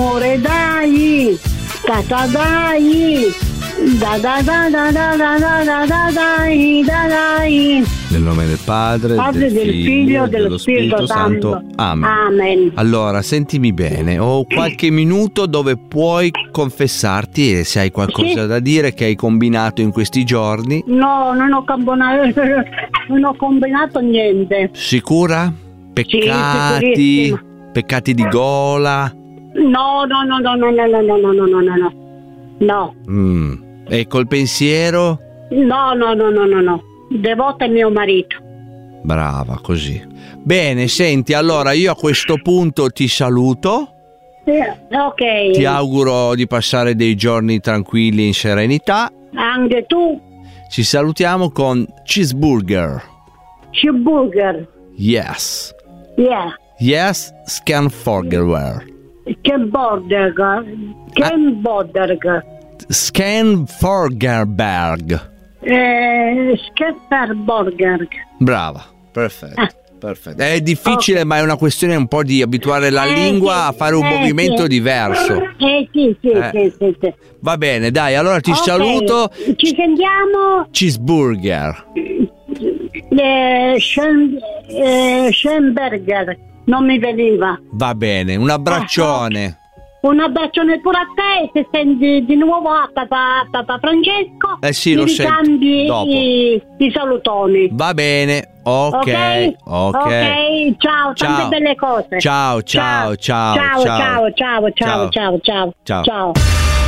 amore, dai, dai, da da da da da da da da da dai, da dai. Nel nome del Padre, Padre, del Figlio e dello Spirito Santo. Amen. Amen. Allora, sentimi bene, ho qualche minuto dove puoi confessarti e se hai qualcosa Sì. da dire che hai combinato in questi giorni. No, non ho combinato niente. Sicura? Peccati? sicurissima. Peccati di gola? No. No. E col pensiero? No. Devota è mio marito. Brava, così. Bene, senti, allora io a questo punto ti saluto. Ok. Ti auguro di passare dei giorni tranquilli in serenità. Anche tu. Ci salutiamo con cheeseburger. Cheeseburger. Yes. Yeah. Yes, Scanforgerware. Scanforgerberg. Schefferburger. Brava, perfetto. Perfetto. È difficile, ma è una questione un po' di abituare la lingua a fare un movimento diverso. Sì. Va bene, dai, allora ti saluto. Ci sentiamo. Cheeseburger. Schemberger. Non mi veniva. Va bene, un abbraccione. Un abbraccione pure a te, se senti di nuovo a papà Francesco. Sì, lo sento dopo. I salutoni. Va bene, ok. Ciao, tante belle cose. Ciao. Ciao.